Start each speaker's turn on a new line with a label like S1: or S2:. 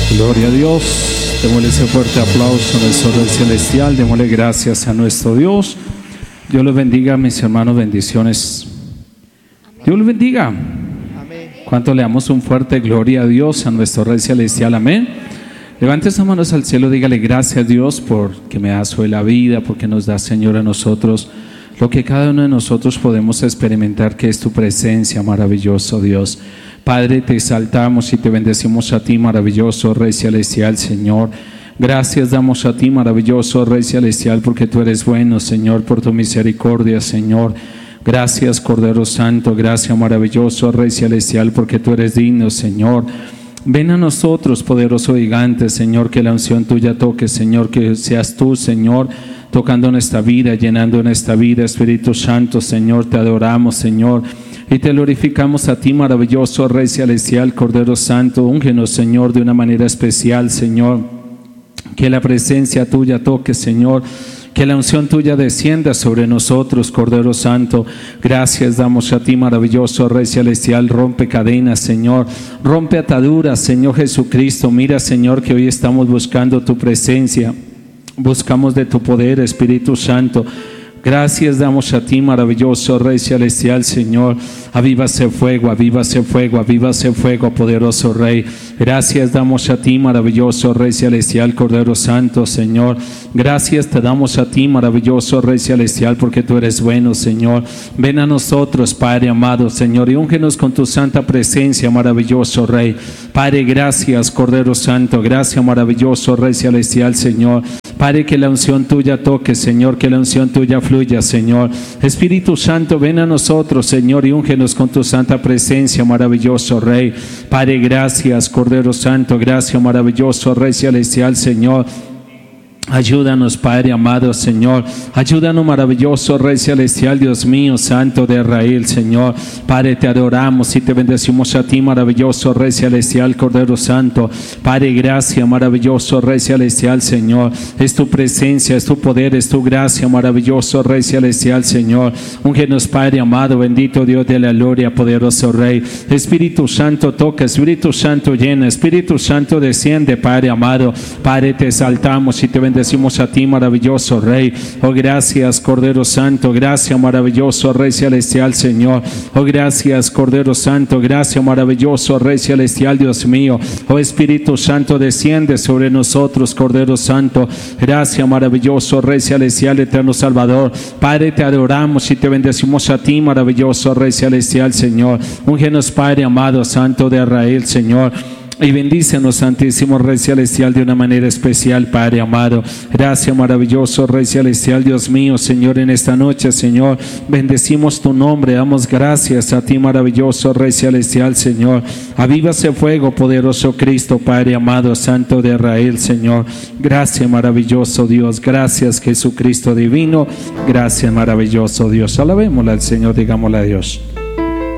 S1: Gloria a Dios. Démosle ese fuerte aplauso a nuestro Rey Celestial. Démosle gracias a nuestro Dios. Dios los bendiga, mis hermanos. Bendiciones. Dios los bendiga. ¿Cuánto le damos un fuerte gloria a Dios, a nuestro Rey Celestial? Amén. Levante sus manos al cielo, dígale gracias a Dios porque me das hoy la vida, porque nos da, Señor, a nosotros lo que cada uno de nosotros podemos experimentar, que es tu presencia, maravilloso Dios. Padre, te exaltamos y te bendecimos a ti, maravilloso Rey Celestial, Señor. Gracias damos a ti, maravilloso Rey Celestial, porque tú eres bueno, Señor, por tu misericordia, Señor. Gracias, Cordero Santo, gracias, maravilloso Rey Celestial, porque tú eres digno, Señor. Ven a nosotros, poderoso gigante, Señor, que la unción tuya toque, Señor, que seas tú, Señor, tocando nuestra vida, llenando nuestra vida, Espíritu Santo, Señor, te adoramos, Señor, y te glorificamos a ti, maravilloso Rey Celestial, Cordero Santo. Úngenos, Señor, de una manera especial, Señor, que la presencia tuya toque, Señor, que la unción tuya descienda sobre nosotros, Cordero Santo. Gracias damos a ti, maravilloso Rey Celestial. Rompe cadenas, Señor, rompe ataduras, Señor Jesucristo. Mira, Señor, que hoy estamos buscando tu presencia, buscamos de tu poder, Espíritu Santo. Gracias damos a ti, maravilloso Rey Celestial, Señor. Avívase fuego, avívase fuego, avívase fuego, poderoso Rey. Gracias damos a ti, maravilloso Rey Celestial, Cordero Santo, Señor. Gracias te damos a ti, maravilloso Rey Celestial, porque tú eres bueno, Señor. Ven a nosotros, Padre amado, Señor, y úngenos con tu santa presencia, maravilloso Rey. Padre, gracias, Cordero Santo. Gracias, maravilloso Rey Celestial, Señor. Padre, que la unción tuya toque, Señor, que la unción tuya fluya, Señor. Espíritu Santo, ven a nosotros, Señor, y úngenos con tu santa presencia, maravilloso Rey. Padre, gracias, Cordero Santo, gracias, maravilloso Rey Celestial, Señor. Ayúdanos, Padre amado, Señor. Ayúdanos, maravilloso Rey Celestial, Dios mío, Santo de Israel, Señor. Padre, te adoramos y te bendecimos a ti, maravilloso Rey Celestial, Cordero Santo. Padre, gracias, maravilloso Rey Celestial, Señor. Es tu presencia, es tu poder, es tu gracia, maravilloso Rey Celestial, Señor. Úngenos, Padre amado, bendito Dios de la gloria, poderoso Rey. Espíritu Santo toca, Espíritu Santo llena, Espíritu Santo desciende, Padre amado. Padre, te exaltamos y te bendecimos a ti, maravilloso Rey. Oh, gracias, Cordero Santo. Gracias, maravilloso Rey Celestial, Señor. Oh, gracias, Cordero Santo. Gracias, maravilloso Rey Celestial, Dios mío. Oh, Espíritu Santo, desciende sobre nosotros, Cordero Santo. Gracias, maravilloso Rey Celestial, eterno Salvador. Padre, te adoramos y te bendecimos a ti, maravilloso Rey Celestial, Señor. Úngenos, Padre amado, Santo de Israel, Señor. Y bendícenos, Santísimo Rey Celestial, de una manera especial, Padre amado. Gracias, maravilloso Rey Celestial, Dios mío, Señor, en esta noche, Señor, bendecimos tu nombre, damos gracias a ti, maravilloso Rey Celestial, Señor. Avívase fuego, poderoso Cristo, Padre amado, Santo de Israel, Señor. Gracias, maravilloso Dios. Gracias, Jesucristo divino. Gracias, maravilloso Dios. Alabémosle al Señor, digámosle a Dios.